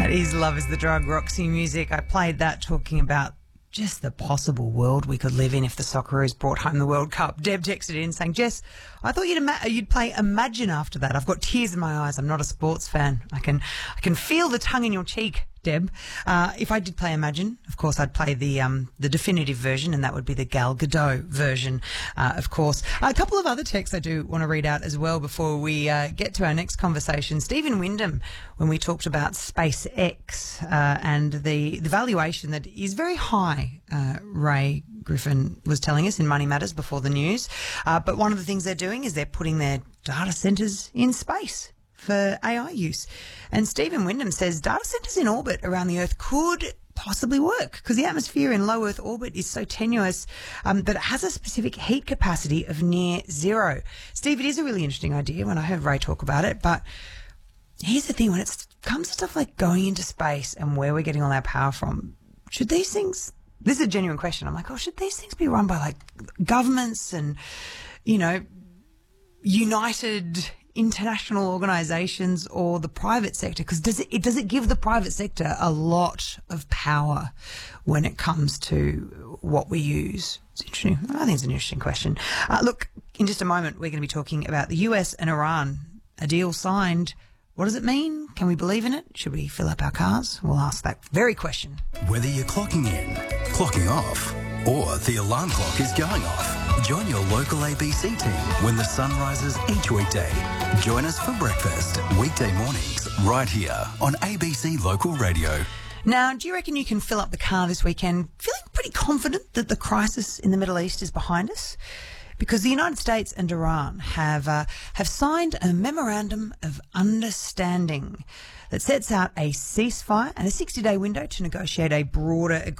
That is Love is the Drug, Roxy Music. I played that talking about just the possible world we could live in if the Socceroos brought home the World Cup. Deb texted in saying, Jess, I thought you'd play Imagine after that. I've got tears in my eyes. I'm not a sports fan. I can feel the tongue in your cheek, Deb. If I did play Imagine, of course, I'd play the definitive version, and that would be the Gal Gadot version, of course. A couple of other texts I do want to read out as well before we get to our next conversation. Stephen Wyndham, when we talked about SpaceX and the valuation that is very high, Ray Griffin was telling us in Money Matters before the news. But one of the things they're doing is they're putting their data centres in space for AI use. And Stephen Wyndham says data centres in orbit around the Earth could possibly work because the atmosphere in low Earth orbit is so tenuous that it has a specific heat capacity of near zero. Steve, it is a really interesting idea when I heard Ray talk about it, but here's the thing, when it comes to stuff like going into space and where we're getting all our power from, should these things, this is a genuine question, I'm like, should these things be run by like governments and, united international organisations or the private sector? Because does it give the private sector a lot of power when it comes to what we use? It's interesting. I think it's an interesting question. Look, in just a moment, we're going to be talking about the US and Iran. A deal signed. What does it mean? Can we believe in it? Should we fill up our cars? We'll ask that very question. Whether you're clocking in, clocking off, or the alarm clock is going off, join your local ABC team when the sun rises each weekday. Join us for breakfast, weekday mornings, right here on ABC Local Radio. Now, do you reckon you can fill up the car this weekend feeling pretty confident that the crisis in the Middle East is behind us? Because the United States and Iran have signed a memorandum of understanding that sets out a ceasefire and a 60-day window to negotiate a broader agreement